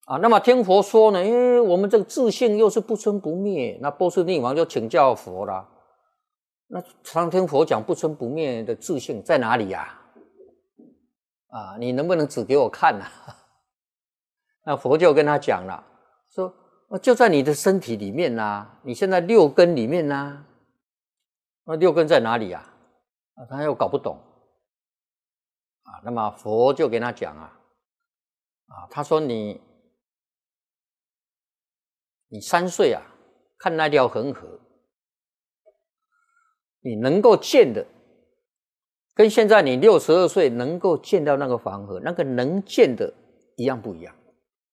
啊，那么听佛说呢，因为我们这个自性又是不生不灭，那波斯匿王就请教佛了。那常听佛讲不生不灭的自性在哪里呀？啊，你能不能指给我看啊？那佛就跟他讲了，说就在你的身体里面啊，你现在六根里面啊，那六根在哪里啊？他又搞不懂啊。那么佛就跟他讲啊，他说你3岁啊，看那条恒河，你能够见的，跟现在你62岁能够见到那个黄河，那个能见的一样不一样？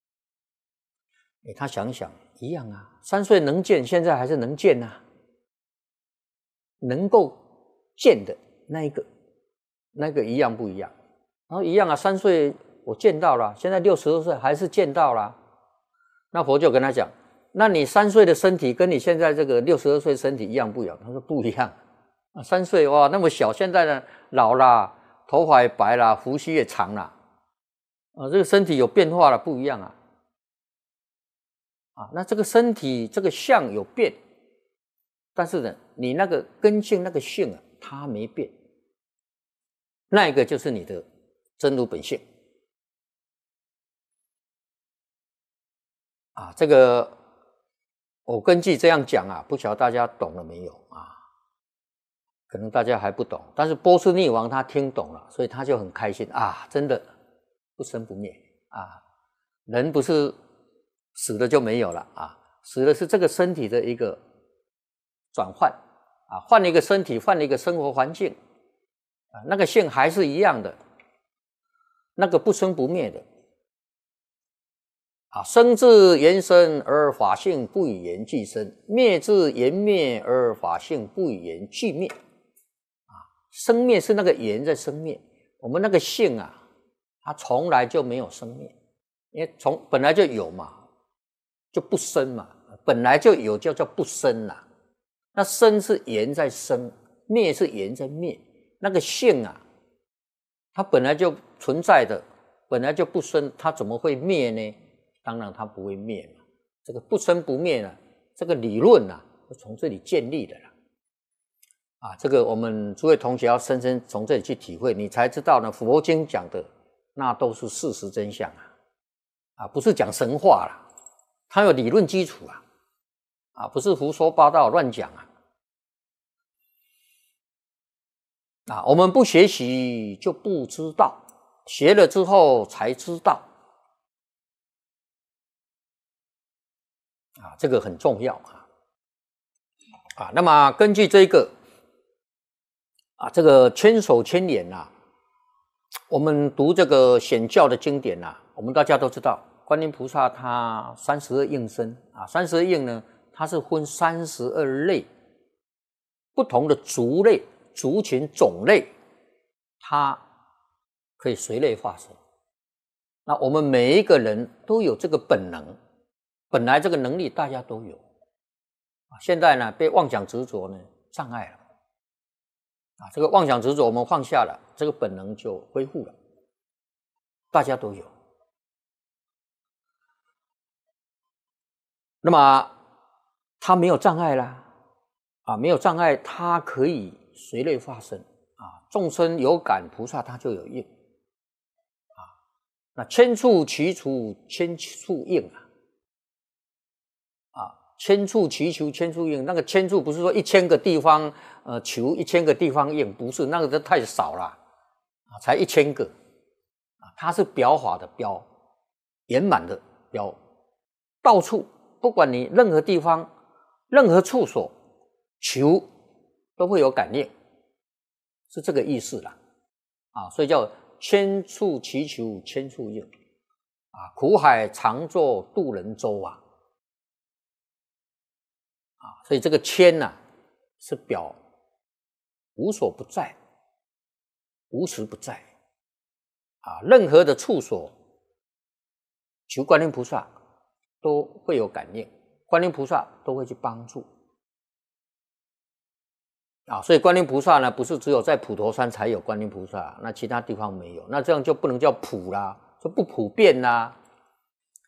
他想想一样啊，3岁能见，现在还是能见啊。能够见的那个一样不一样？然后一样啊，3岁我见到了，现在62岁还是见到了。那佛就跟他讲，那你3岁的身体跟你现在这个62岁身体一样不一样？他说不一样。3岁哇那么小，现在呢老啦，头发也白啦，胡须也长啦，这个身体有变化了，不一样啊。那这个身体这个相有变，但是呢，你那个根性那个性啊，它没变，那一个就是你的真如本性啊。这个我根据这样讲啊，不晓得大家懂了没有啊？可能大家还不懂，但是波斯匿王他听懂了，所以他就很开心啊，真的不生不灭啊，人不是死了就没有了啊，死了是这个身体的一个转换啊，换了一个身体，换了一个生活环境啊，那个性还是一样的，那个不生不灭的啊，生自言生而法性不以言俱生，灭自言灭而法性不以言俱灭啊，生灭是那个言在生灭，我们那个性啊，它从来就没有生灭，因为本来就有嘛，就不生嘛，本来就有叫不生啦。那生是言在生，灭是言在灭，那个性啊，它本来就存在的，本来就不生，它怎么会灭呢？当然它不会灭嘛，这个不生不灭呢，这个理论啊，是从这里建立的啦。这个我们诸位同学要深深从这里去体会，你才知道呢，佛经讲的那都是事实真相不是讲神话啦，它有理论基础不是胡说八道乱讲我们不学习就不知道，学了之后才知道这个很重要那么根据这个这个千手千眼我们读这个显教的经典我们大家都知道，观音菩萨他32应身32应呢，它是分32类不同的族类、族群、种类，它可以随类化身。那我们每一个人都有这个本能，本来这个能力大家都有现在呢被妄想执着呢障碍了这个妄想执着我们放下了，这个本能就恢复了，大家都有。那么他没有障碍啦没有障碍，他可以随类化身众生有感，菩萨他就有应那千处祈除千处应千处祈求千处应，那个千处不是说1000个地方求1000个地方应，不是，那个都太少了才1000个它是表法的表，圆满的表，到处不管你任何地方任何处所求都会有感应，是这个意思啦所以叫千处祈求千处应苦海常作渡人舟所以这个千是表无所不在，无时不在任何的处所求观音菩萨都会有感应，观音菩萨都会去帮助所以观音菩萨呢，不是只有在普陀山才有观音菩萨，那其他地方没有，那这样就不能叫普啦，就不普遍啦